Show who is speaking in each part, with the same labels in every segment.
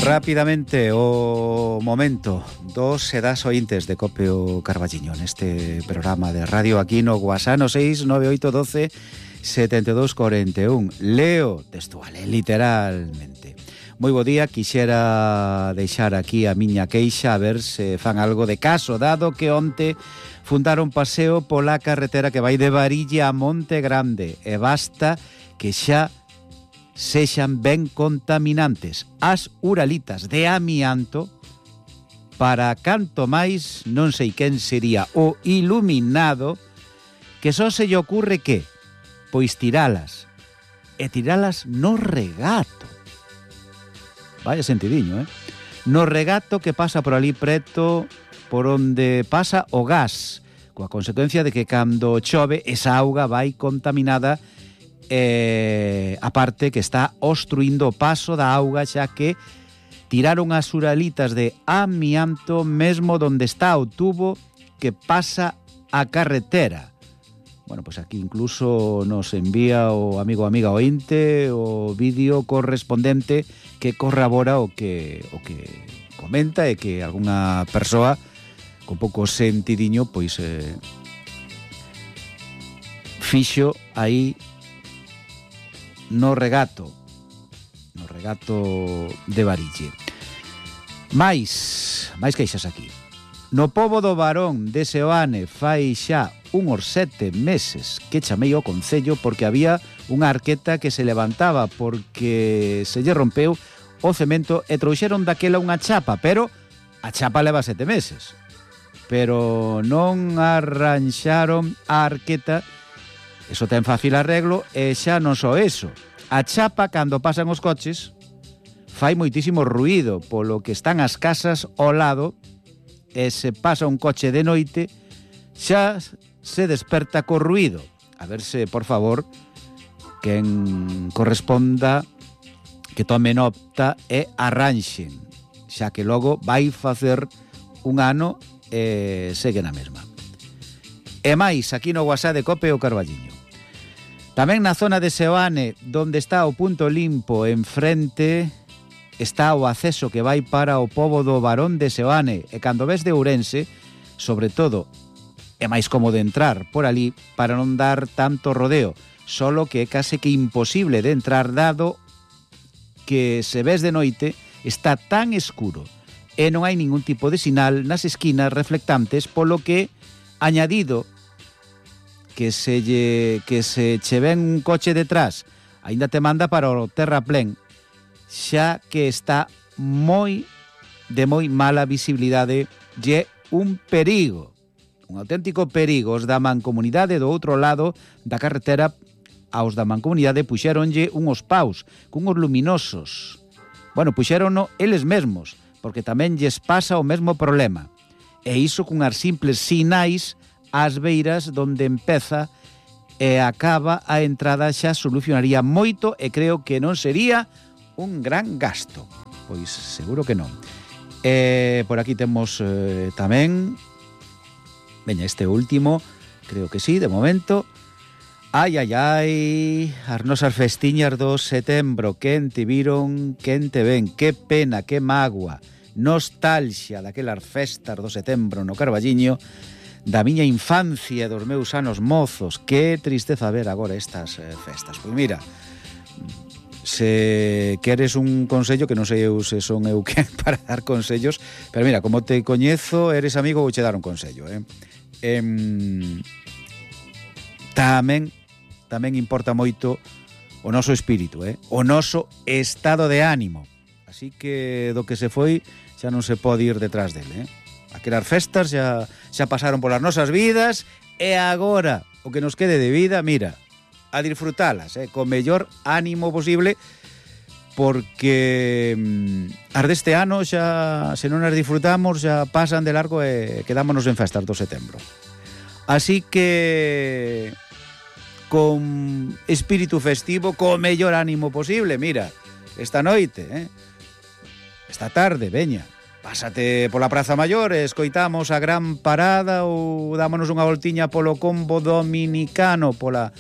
Speaker 1: Rápidamente o momento dos das ointes de Copeo Carballiño neste programa de radio aquí no Guasano 69812 7241. Leo textual, literalmente. Moi bo día, quixera deixar aquí a miña queixa a ver se fan algo de caso, dado que onte fundaron paseo pola carretera que vai de Varilla a Monte Grande e basta que xa sexan ben contaminantes as uralitas de amianto. Para canto máis non sei quen sería o iluminado que só se lle ocurre que pois tiralas no regato. Vaya sentidiño, no regato que pasa por ali preto por onde pasa o gas, coa consecuencia de que cando chove esa auga vai contaminada. Aparte que está obstruindo o paso da auga, xa que tiraron as uralitas de amianto mesmo donde está o tubo que pasa a carretera. Bueno, pues aquí incluso nos envía o amigo ou amiga ointe o vídeo correspondente que corrobora o que comenta, e que algunha persoa con pouco sentidiño pois fixo aí no regato de Varille. Mais queixas aquí. No pobo do Barón de Seoane fai xa uns 7 meses que chamei ao concello porque había unha arqueta que se levantaba porque se lle rompeu o cemento e trouxeron daquela unha chapa, pero a chapa leva 7 meses. Pero non arranxaron a arqueta. Eso ten fácil arreglo e xa non só eso. A chapa, cando pasan os coches, fai moitísimo ruído, polo que están as casas ao lado e se pasa un coche de noite, xa se desperta co ruído. A ver se, por favor, quen corresponda que tome nota e arranxen, xa que logo vai facer un ano e segue na mesma. E máis, aquí no WhatsApp de Copeo Carballiño. Tamén na zona de Seoane, donde está o punto limpo enfrente, está o acceso que vai para o pobo do Barón de Seoane. E cando ves de Ourense, sobre todo, é máis cómodo entrar por ali para non dar tanto rodeo, solo que é case que imposible de entrar, dado que se ves de noite está tan escuro e non hai ningún tipo de sinal nas esquinas reflectantes, polo que, añadido que se che ven un coche detrás, aínda te manda para o terraplén, xa que está de moi mala visibilidade, e un perigo, un auténtico perigo. Os da mancomunidade do outro lado da carretera, aos da mancomunidade puxéronlle unhos paus cunhos luminosos. Bueno, puxérono eles mesmos, porque tamén lles pasa o mesmo problema. E iso cunhas simples sinais ás beiras donde empeza e acaba a entrada xa solucionaría moito, e creo que non sería un gran gasto. Pois seguro que non. Por aquí temos tamén, veña, este último, creo que sí, de momento. Ai, as nosas festiñas do setembro, quen te viron, quen te ven, que pena, que mágoa, nostalgia daquelas festas do setembro no Carballiño, da miña infancia e dos meus anos mozos. Que tristeza ver agora estas festas. Pois mira, se queres un consello, que non sei eu se son eu quen para dar consellos, pero mira, como te coñezo, eres amigo, vou che dar un consello. Tamén importa moito o noso espírito, o noso estado de ánimo. Así que do que se foi xa non se pode ir detrás dele. Aquelas festas xa pasaron polas nosas vidas, e agora o que nos quede de vida, mira, a disfrutalas, con mellor ánimo posible, porque as deste ano xa, se non as disfrutamos, xa pasan de largo e quedámonos en festas do setembro. Así que con espírito festivo, co mellor ánimo posible, mira, esta noite, esta tarde, veña, pásate pola Praza Maior, escoitamos a gran parada ou dámonos unha voltiña polo combo dominicano pola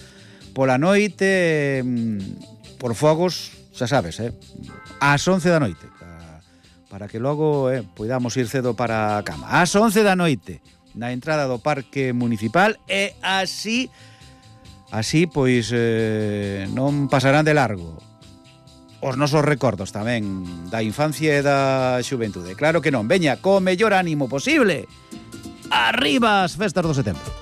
Speaker 1: noite, por fogos, xa sabes, ás 11 da noite, para que logo podamos ir cedo para a cama. Ás 11 da noite, na entrada do Parque Municipal, e así pois non pasarán de largo os nosos recordos tamén da infancia e da xuventude. Claro que non, veña, co mellor ánimo posible. Arriba as festas do setembro.